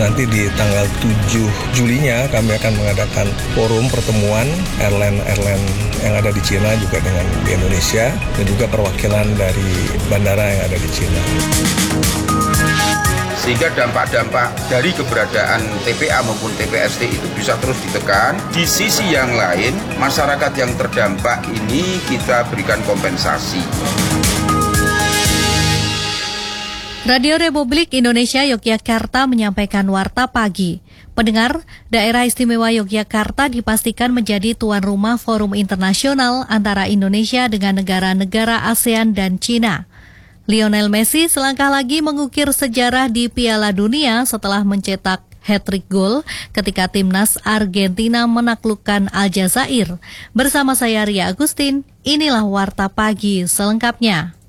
Nanti di tanggal 7 Julinya kami akan mengadakan forum pertemuan airline yang ada di Cina juga dengan di Indonesia dan juga perwakilan dari bandara yang ada di Cina. Sehingga dampak-dampak dari keberadaan TPA maupun TPST itu bisa terus ditekan. Di sisi yang lain, masyarakat yang terdampak ini kita berikan kompensasi. Radio Republik Indonesia Yogyakarta menyampaikan Warta Pagi. Pendengar, Daerah Istimewa Yogyakarta dipastikan menjadi tuan rumah forum internasional antara Indonesia dengan negara-negara ASEAN dan Cina. Lionel Messi selangkah lagi mengukir sejarah di Piala Dunia setelah mencetak hat-trick gol ketika timnas Argentina menaklukkan Aljazair. Bersama saya Ria Agustin, inilah Warta Pagi selengkapnya.